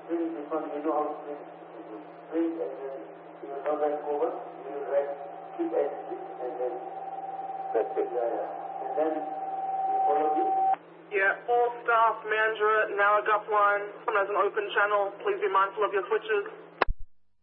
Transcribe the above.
print this one, you know how to print. Print and then you will not write over, you will write keep as it is and then that's it. And then you follow this. Yeah, all staff, manager, now at Gap Line, as an open channel, please be mindful of your switches.